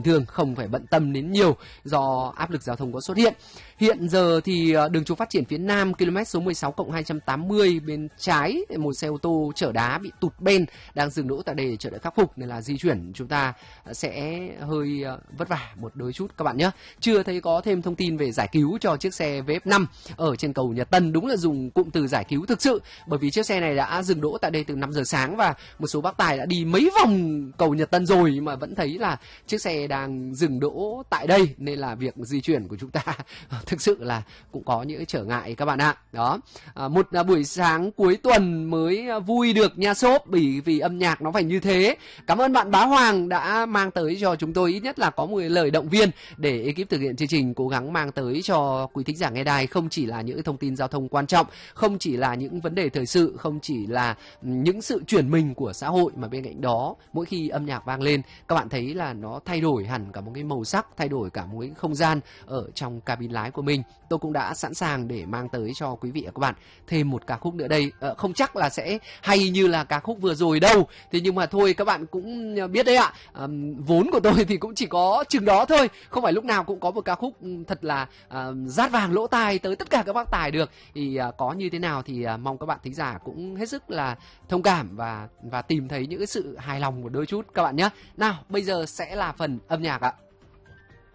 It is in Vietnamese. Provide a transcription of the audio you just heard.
bình thường, không phải bận tâm đến nhiều do áp lực giao thông có xuất hiện. Hiện giờ thì đường trục phát triển phía Nam km số 16+280 bên trái một xe ô tô chở đá bị tụt bên đang dừng đỗ tại đây để chờ đợi khắc phục, nên là di chuyển chúng ta sẽ hơi vất vả một đôi chút các bạn nhé. Chưa thấy có thêm thông tin về giải cứu cho chiếc xe VF5 ở trên cầu Nhật Tân. Đúng là dùng cụm từ giải cứu thực sự, bởi vì chiếc xe này đã dừng đỗ tại đây từ 5 giờ sáng và một số bác tài đã đi mấy vòng cầu Nhật Tân rồi mà vẫn thấy là chiếc xe đang dừng đỗ tại đây, nên là việc di chuyển của chúng ta thực sự là cũng có những trở ngại các bạn ạ. Đó, một buổi sáng cuối tuần mới vui được nha shop, bởi vì âm nhạc nó phải như thế. Cảm ơn bạn Bá Hoàng đã mang tới cho chúng tôi ít nhất là có một lời động viên để ekip thực hiện chương trình cố gắng mang tới cho quý thính giả nghe đài không chỉ là những thông tin giao thông quan trọng, không chỉ là những vấn đề thời sự, không chỉ là những sự chuyển mình của xã hội, mà bên cạnh đó mỗi khi âm nhạc vang lên các bạn thấy là nó thay đổi hẳn cả một cái màu sắc, thay đổi cả một cái không gian ở trong cabin lái của mình. Tôi cũng đã sẵn sàng để mang tới cho quý vị và các bạn thêm một ca khúc nữa đây. Không chắc là sẽ hay như là ca khúc vừa rồi đâu, thế nhưng mà thôi các bạn cũng biết đấy ạ, vốn của tôi thì cũng chỉ có chừng đó thôi, không phải lúc nào cũng có một ca khúc thật là rát vàng lỗ tai tới tất cả các bác tài được. Thì có như thế nào thì mong các bạn thính giả cũng hết sức là thông cảm và tìm thấy những cái sự hài lòng một đôi chút các bạn nhé. Nào bây giờ sẽ là phần âm nhạc ạ.